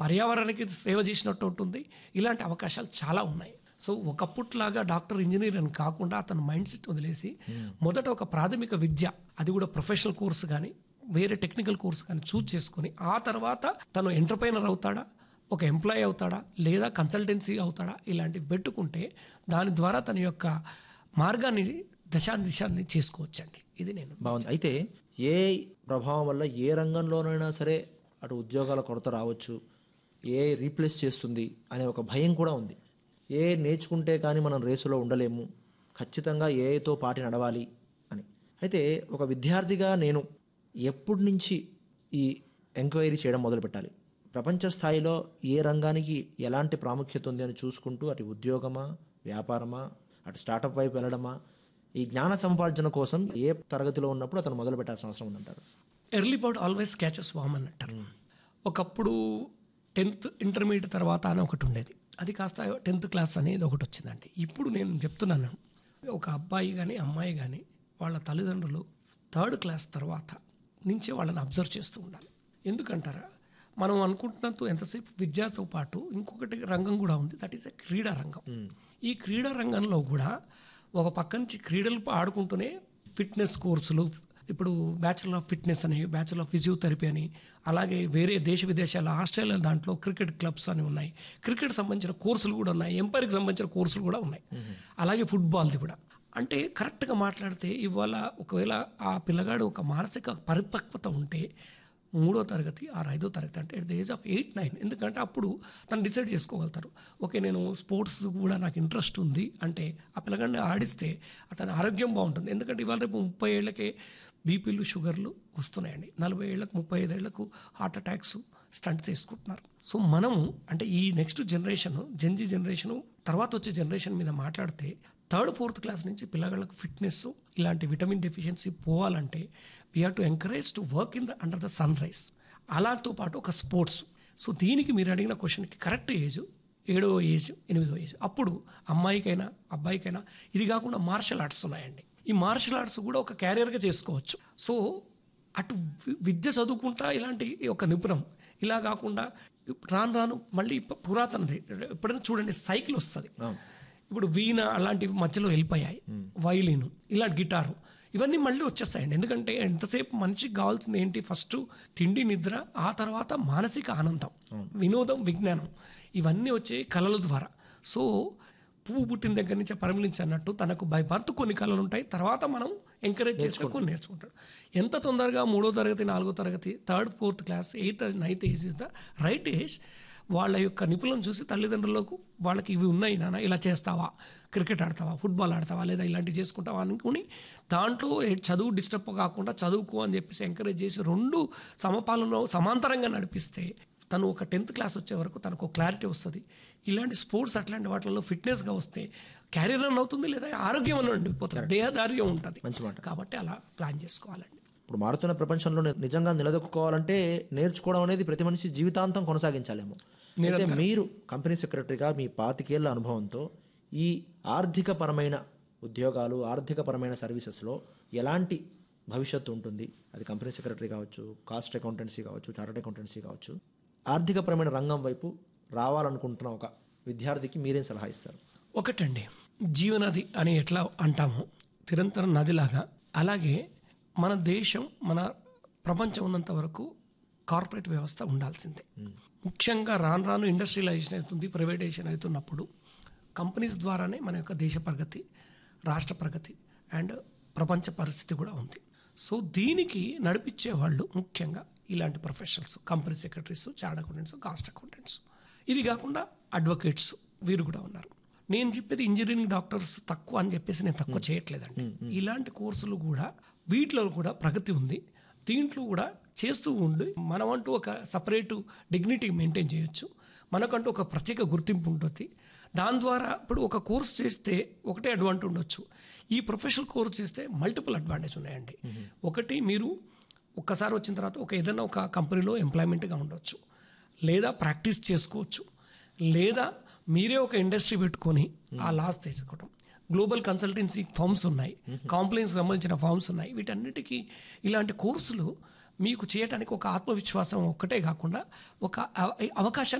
పర్యావరణానికి సేవ చేసినట్టు ఉంటుంది. ఇలాంటి అవకాశాలు చాలా ఉన్నాయి. సో ఒకప్పుట్లాగా డాక్టర్ ఇంజనీర్ అని కాకుండా అతను మైండ్ సెట్ వదిలేసి మొదట ఒక ప్రాథమిక విద్య, అది కూడా ప్రొఫెషనల్ కోర్సు కానీ వేరే టెక్నికల్ కోర్సు కానీ చూజ్ చేసుకొని ఆ తర్వాత తను ఎంటర్ప్రైనర్ అవుతాడా, ఒక ఎంప్లాయీ అవుతాడా, లేదా కన్సల్టెన్సీ అవుతాడా, ఇలాంటివి పెట్టుకుంటే దాని ద్వారా తన యొక్క మార్గాన్ని దిశాన్ని చేసుకోవచ్చండి. ఇది నేను బాగుంది. అయితే ఏఐ ప్రభావం వల్ల ఏ రంగంలోనైనా సరే అటు ఉద్యోగాల కొరత రావచ్చు, ఏఐ రీప్లేస్ చేస్తుంది అనే ఒక భయం కూడా ఉంది. ఏఐ నేర్చుకుంటే కానీ మనం రేసులో ఉండలేము, ఖచ్చితంగా ఏఐతో పాటి నడవాలి అని. అయితే ఒక విద్యార్థిగా నేను ఎప్పటి నుంచి ఈ ఎంక్వైరీ చేయడం మొదలు పెట్టాలి? ప్రపంచ స్థాయిలో ఏ రంగానికి ఎలాంటి ప్రాముఖ్యత ఉంది అని చూసుకుంటూ అటు ఉద్యోగమా, వ్యాపారమా, అటు స్టార్టప్ వైపు వెళ్ళడమా, ఈ జ్ఞాన సముపార్జన కోసం ఏ తరగతిలో ఉన్నప్పుడు అతను మొదలు పెట్టాల్సిన అవసరం ఉందంటారు? ఎర్లీ బర్డ్ ఆల్వేస్ క్యాచెస్ వామ్ అని అంటారు. ఒకప్పుడు 10th ఇంటర్మీడియట్ తర్వాత అని ఒకటి ఉండేది, అది కాస్త 10th క్లాస్ అనేది ఒకటి వచ్చిందండి. ఇప్పుడు నేను చెప్తున్నాను, ఒక అబ్బాయి కానీ అమ్మాయి కానీ వాళ్ళ తల్లిదండ్రులు 3rd క్లాస్ తర్వాత నుంచే వాళ్ళని అబ్జర్వ్ చేస్తూ ఉండాలి. ఎందుకంటారా, మనం అనుకుంటున్నంత ఎంతసేపు విద్యతో పాటు ఇంకొకటి రంగం కూడా ఉంది, దట్ ఈస్ ఎ క్రీడా రంగం. ఈ క్రీడా రంగంలో కూడా ఒక పక్క నుంచి క్రీడలు ఆడుకుంటూనే ఫిట్నెస్ కోర్సులు, ఇప్పుడు బ్యాచులర్ ఆఫ్ ఫిట్నెస్ అని, బ్యాచులర్ ఆఫ్ ఫిజియోథెరపీ అని, అలాగే వేరే దేశ విదేశాల ఆస్ట్రేలియా దాంట్లో క్రికెట్ క్లబ్స్ అని ఉన్నాయి, క్రికెట్ సంబంధించిన కోర్సులు కూడా ఉన్నాయి, ఎంపైర్కి సంబంధించిన కోర్సులు కూడా ఉన్నాయి, అలాగే ఫుట్బాల్ది కూడా. అంటే కరెక్ట్గా మాట్లాడితే ఇవాళ ఒకవేళ ఆ పిల్లగాడు ఒక మానసిక పరిపక్వత ఉంటే 3వ తరగతి ఆర్ 5వ తరగతి అంటే ఎట్ ద ఏజ్ ఆఫ్ 8, 9, ఎందుకంటే అప్పుడు తను డిసైడ్ చేసుకోగలుగుతారు. ఓకే, నేను స్పోర్ట్స్ కూడా నాకు ఇంట్రెస్ట్ ఉంది అంటే ఆ పిల్లగాడిని ఆడిస్తే అతని ఆరోగ్యం బాగుంటుంది. ఎందుకంటే ఇవాళ రేపు 30 ఏళ్ళకే బీపీలు, షుగర్లు వస్తున్నాయండి, 40 ఏళ్లకు 35 ఏళ్లకు హార్ట్ అటాక్స్, స్టంట్స్ వేసుకుంటున్నారు. సో మనము అంటే ఈ నెక్స్ట్ జనరేషన్, జెన్జీ జనరేషను తర్వాత వచ్చే జనరేషన్ మీద మాట్లాడితే 3rd, 4th క్లాస్ నుంచి పిల్లగాళ్ళకు ఫిట్నెస్, ఇలాంటి విటమిన్ డెఫిషియన్సీ పోవాలంటే we have to encourage to work in the under the sun rise. అలాతో పాటు ఒక స్పోర్ట్స్. సో దీనికి మీరు అడిగిన క్వశ్చన్కి కరెక్ట్ ఏజ్ 7వ ఏజ్, 8వ ఏజ్. అప్పుడు అమ్మాయికైనా అబ్బాయికైనా ఇది కాకుండా మార్షల్ ఆర్ట్స్ ఉన్నాయండి. ఈ మార్షల్ ఆర్ట్స్ కూడా ఒక క్యారియర్గా చేసుకోవచ్చు. సో అటు విద్య చదువుకుంటా ఇలాంటి ఒక నిపుణం, ఇలా కాకుండా రాను రాను మళ్ళీ పురాతనది ఎప్పుడైనా చూడండి సైకిల్ వస్తుంది, ఇప్పుడు వీణ అలాంటివి మధ్యలో వెళ్ళిపోయాయి, వైలిన్, ఇలాంటి గిటారు, ఇవన్నీ మళ్ళీ వచ్చేస్తాయండి. ఎందుకంటే ఎంతసేపు మనిషికి కావాల్సింది ఏంటి, ఫస్ట్ తిండి, నిద్ర, ఆ తర్వాత మానసిక ఆనందం, వినోదం, విజ్ఞానం, ఇవన్నీ వచ్చే కళల ద్వారా. సో పువ్వు పుట్టిన దగ్గర నుంచి పరిమళించన్నట్టు తనకు బై బర్త్ కొన్ని కళలు ఉంటాయి, తర్వాత మనం ఎంకరేజ్ చేస్తే కొన్ని నేర్చుకుంటాడు. ఎంత తొందరగా 3వ తరగతి, 4వ తరగతి, 3rd, 4th class, 8th, 9th age is the right age. వాళ్ళ యొక్క నిపుణులను చూసి తల్లిదండ్రులకు వాళ్ళకి ఇవి ఉన్నాయి నాన్న, ఇలా చేస్తావా, క్రికెట్ ఆడతావా, ఫుట్బాల్ ఆడతావా, లేదా ఇలాంటివి చేసుకుంటావా అనుకుని దాంట్లో చదువు డిస్టర్బ్ కాకుండా చదువుకో అని చెప్పేసి ఎంకరేజ్ చేసి 2 సమపాలలో సమాంతరంగా నడిపిస్తే తను ఒక 10th క్లాస్ వచ్చే వరకు తనకు క్లారిటీ వస్తుంది. ఇలాంటి స్పోర్ట్స్ అట్లాంటి వాటిల్లో ఫిట్నెస్గా వస్తే క్యారియర్ రన్ అవుతుంది, లేదా ఆరోగ్యం అని ఉండిపోతుంది, దేహదార్యం ఉంటుంది. మంచి మాట. కాబట్టి అలా ప్లాన్ చేసుకోవాలండి. ఇప్పుడు మారుతున్న ప్రపంచంలో నిజంగా నిలదొక్కుకోవాలంటే నేర్చుకోవడం అనేది ప్రతి మనిషి జీవితాంతం కొనసాగించాలేమో. అయితే మీరు కంపెనీ సెక్రటరీగా మీ 25 ఏళ్ల అనుభవంతో ఈ ఆర్థికపరమైన ఉద్యోగాలు, ఆర్థికపరమైన సర్వీసెస్లో ఎలాంటి భవిష్యత్తు ఉంటుంది? అది కంపెనీ సెక్రటరీ కావచ్చు, కాస్ట్ అకౌంటెన్సీ కావచ్చు, చార్టర్డ్ అకౌంటెన్సీ కావచ్చు. ఆర్థికపరమైన రంగం వైపు రావాలనుకుంటున్న ఒక విద్యార్థికి మీరేం సలహా ఇస్తారు? ఒకటండి, జీవనది అని ఎట్లా అంటామో నిరంతర నదిలాగా, అలాగే మన దేశం, మన ప్రపంచం ఉన్నంత వరకు కార్పొరేట్ వ్యవస్థ ఉండాల్సిందే. ముఖ్యంగా రాను రాను ఇండస్ట్రియలైజేషన్ అవుతుంది, ప్రైవేటైజేషన్ అవుతున్నప్పుడు కంపెనీస్ ద్వారానే మన యొక్క దేశ ప్రగతి, రాష్ట్ర ప్రగతి అండ్ ప్రపంచ పరిస్థితి కూడా ఉంది. సో దీనికి నడిపించే వాళ్ళు ముఖ్యంగా ఇలాంటి professionals, company secretaries, chartered accountants, cost accountants. ఇది కాకుండా అడ్వకేట్స్, వీరు కూడా ఉన్నారు. నేను చెప్పేది ఇంజనీరింగ్ డాక్టర్స్ తక్కువ అని చెప్పేసి నేను తక్కువ చేయట్లేదండి. ఇలాంటి కోర్సులు కూడా వీటిలో కూడా ప్రగతి ఉంది. దీంట్లో కూడా చేస్తూ ఉండి మనమంటూ ఒక సపరేటు డిగ్నిటీ మెయింటైన్ చేయొచ్చు, మనకంటూ ఒక ప్రత్యేక గుర్తింపు ఉంటుంది. దాని ద్వారా ఇప్పుడు ఒక కోర్స్ చేస్తే ఒకటే అడ్వాంటేజ్ ఉండొచ్చు, ఈ ప్రొఫెషనల్ కోర్స్ చేస్తే మల్టిపుల్ అడ్వాంటేజ్ ఉన్నాయండి. ఒకటి, మీరు ఒక్కసారి వచ్చిన తర్వాత ఏదైనా ఒక కంపెనీలో ఎంప్లాయ్మెంట్గా ఉండొచ్చు, లేదా ప్రాక్టీస్ చేసుకోవచ్చు, లేదా మీరే ఒక ఇండస్ట్రీ పెట్టుకొని ఆ లాస్ తీసుకోవడం. గ్లోబల్ కన్సల్టెన్సీ ఫర్మ్స్ ఉన్నాయి, కాంప్లైన్స్ సంబంధించిన ఫర్మ్స్ ఉన్నాయి. వీటన్నిటికీ ఇలాంటి కోర్సులు మీకు చేయడానికి ఒక ఆత్మవిశ్వాసం ఒక్కటే కాకుండా ఒక అవకాశాన్ని